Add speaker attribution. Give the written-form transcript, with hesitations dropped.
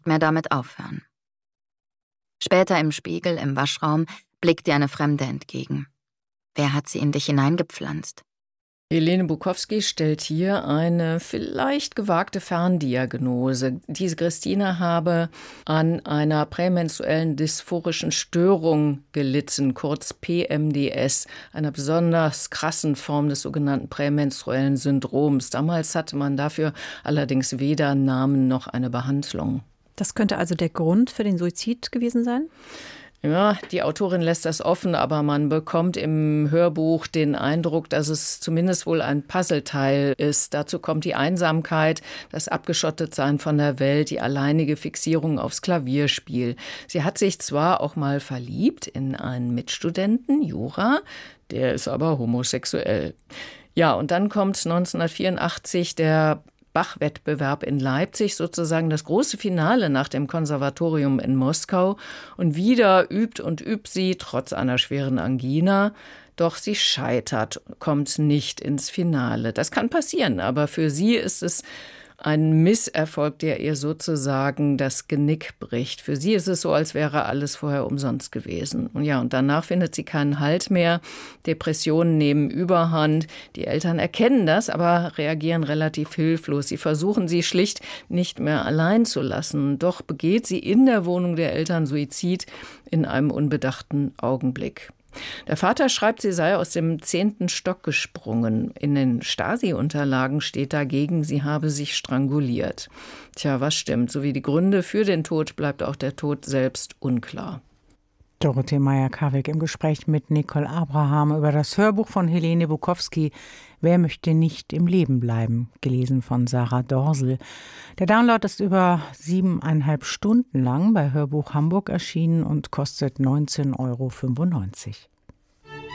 Speaker 1: nicht mehr damit aufhören. Später im Spiegel im Waschraum blickt ihr eine Fremde entgegen. Wer hat sie in dich hineingepflanzt?
Speaker 2: Helene Bukowski stellt hier eine vielleicht gewagte Ferndiagnose. Diese Christine habe an einer prämenstruellen dysphorischen Störung gelitten, kurz PMDS, einer besonders krassen Form des sogenannten prämenstruellen Syndroms. Damals hatte man dafür allerdings weder Namen noch eine Behandlung.
Speaker 3: Das könnte also der Grund für den Suizid gewesen sein?
Speaker 2: Ja, die Autorin lässt das offen, aber man bekommt im Hörbuch den Eindruck, dass es zumindest wohl ein Puzzleteil ist. Dazu kommt die Einsamkeit, das Abgeschottetsein von der Welt, die alleinige Fixierung aufs Klavierspiel. Sie hat sich zwar auch mal verliebt in einen Mitstudenten, Jura, der ist aber homosexuell. Ja, und dann kommt 1984 der Bach-Wettbewerb in Leipzig, sozusagen das große Finale nach dem Konservatorium in Moskau. Und wieder übt und übt sie, trotz einer schweren Angina. Doch sie scheitert, kommt nicht ins Finale. Das kann passieren, aber für sie ist es ein Misserfolg, der ihr sozusagen das Genick bricht. Für sie ist es so, als wäre alles vorher umsonst gewesen. Und ja, und danach findet sie keinen Halt mehr. Depressionen nehmen Überhand. Die Eltern erkennen das, aber reagieren relativ hilflos. Sie versuchen, sie schlicht nicht mehr allein zu lassen. Doch begeht sie in der Wohnung der Eltern Suizid in einem unbedachten Augenblick. Der Vater schreibt, sie sei aus dem 10. Stock gesprungen. In den Stasi-Unterlagen steht dagegen, sie habe sich stranguliert. Tja, was stimmt? Sowie die Gründe für den Tod bleibt auch der Tod selbst unklar.
Speaker 4: Dorothee Meyer-Karwig im Gespräch mit Nicole Abraham über das Hörbuch von Helene Bukowski »Wer möchte nicht im Leben bleiben?«, gelesen von Sarah Dorsel. Der Download ist über 7,5 Stunden lang bei Hörbuch Hamburg erschienen und kostet 19,95 €.